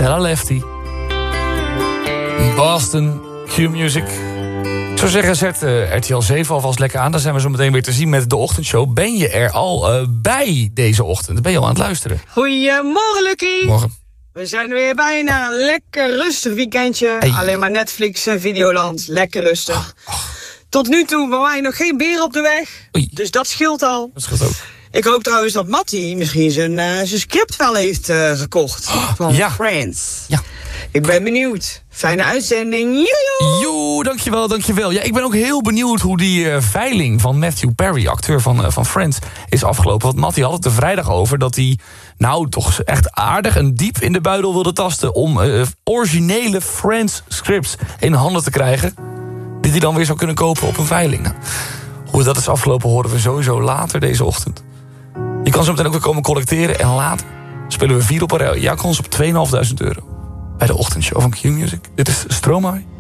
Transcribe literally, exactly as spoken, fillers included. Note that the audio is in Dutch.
Stella Lefty. Boston, Q-Music. Ik zou zeggen, zet uh, R T L zeven alvast lekker aan. Dan zijn we zo meteen weer te zien met de ochtendshow. Ben je er al uh, bij deze ochtend? Ben je al aan het luisteren? Goedemorgen, Lucky. Morgen. We zijn weer bijna een lekker rustig weekendje. Hey. Alleen maar Netflix en Videoland. Lekker rustig. Oh, oh. Tot nu toe waren wij nog geen beer op de weg. Oei. Dus dat scheelt al. Dat scheelt ook. Ik hoop trouwens dat Matty misschien zijn, uh, zijn script wel heeft uh, gekocht. Van ja. Friends. Ja. Ik ben benieuwd. Fijne uitzending. Joejoe. Jo, dankjewel, dankjewel. Ja, ik ben ook heel benieuwd hoe die uh, veiling van Matthew Perry, acteur van, uh, van Friends, is afgelopen. Want Matty had het er vrijdag over dat hij, nou, toch echt aardig en diep in de buidel wilde tasten om uh, originele Friends scripts in handen te krijgen, die hij dan weer zou kunnen kopen op een veiling. Nou, hoe dat is afgelopen horen we sowieso later deze ochtend. Je kan zo meteen ook weer komen collecteren en later spelen we vier op een rij. Jouw kans op tweeduizend vijfhonderd euro bij de ochtendshow van Q-Music. Dit is Stromae.